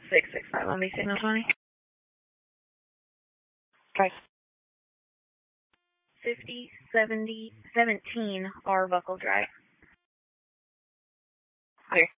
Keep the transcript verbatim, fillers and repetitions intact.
six six five on me, signal twenty. Okay. fifty seventy seventeen Arbuckle Drive. Okay.